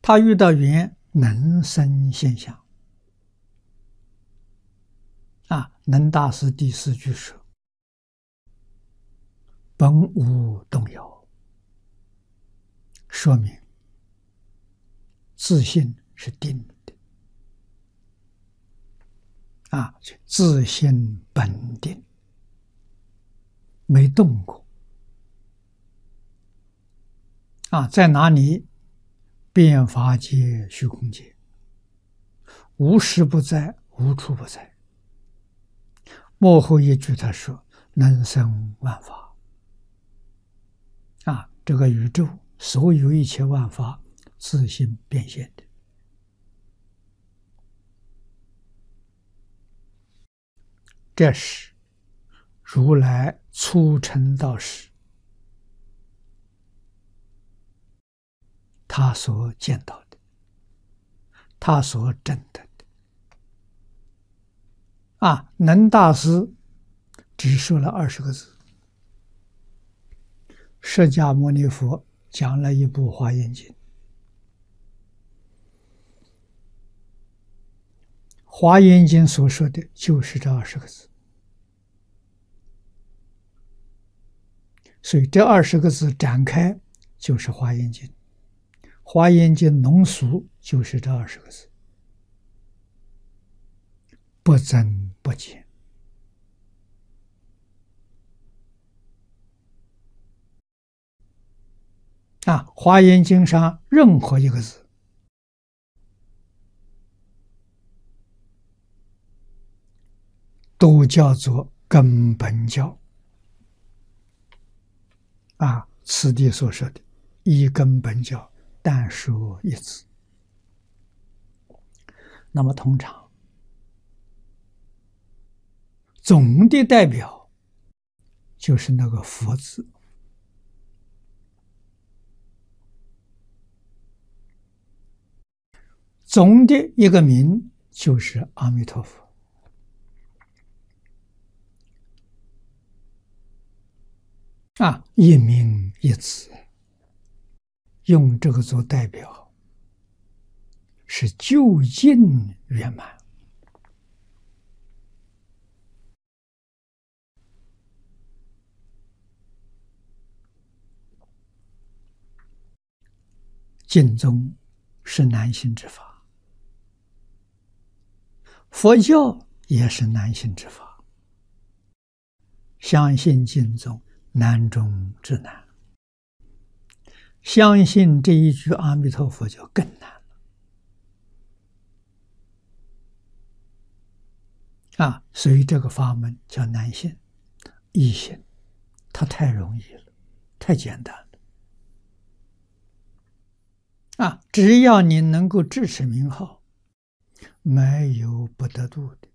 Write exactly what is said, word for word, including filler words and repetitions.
他遇到缘能生现象啊。能大师第四句说：“本无动摇”，说明自性是定的啊，自性本定，没动过啊。在哪里？遍法界、虚空界，无时不在，无处不在。末后一句他说：“能生万法”，啊，这个宇宙所有一切万法自性变现的，这是如来初成道时他所见到的，他所证得的。啊，能大师只说了二十个字，释迦牟尼佛讲了一部《华严经》，《华严经》所说的就是这二十个字，所以这二十个字展开就是《华严经》，《华严经》浓缩就是这二十个字，不增不减。啊，《华严经》上任何一个字都叫做根本教。啊，此地所说的一根本教，但说一字。那么通常总的代表就是那个佛字，总的一个名就是阿弥陀佛。啊，一名一字，用这个做代表，是究竟圆满。净宗是难信之法，佛教也是难信之法，相信净宗难中之难，相信这一句阿弥陀佛就更难了啊！所以这个法门叫难信，易信，它太容易了，太简单了啊！只要你能够支持名号，没有不得度的。